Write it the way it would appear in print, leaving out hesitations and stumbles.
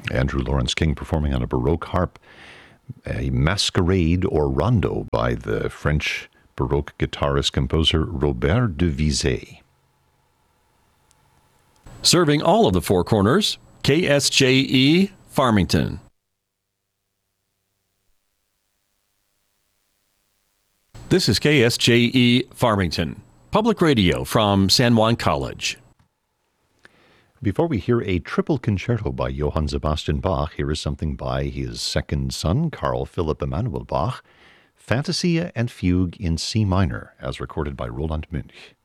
Andrew Lawrence King performing on a Baroque harp, a masquerade or rondo by the French Baroque guitarist-composer Robert de Vizet. Serving all of the Four Corners, KSJE Farmington. This is KSJE Farmington, public radio from San Juan College. Before we hear a triple concerto by Johann Sebastian Bach, here is something by his second son, Carl Philipp Emanuel Bach, Fantasia and Fugue in C minor, as recorded by Roland Münch.